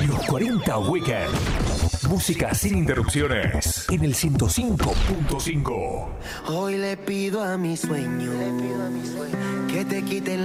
Los 40 Weekend. Música sin interrupciones. En el 105.5. Hoy le pido a mi sueño que te quiten